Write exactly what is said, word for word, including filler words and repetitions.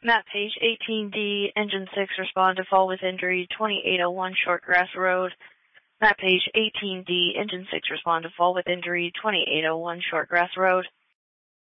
Map page eighteen D, engine six, respond to fall with injury, twenty-eight oh one Shortgrass Road. Map page eighteen D, engine six, respond to fall with injury, twenty-eight oh one Shortgrass Road.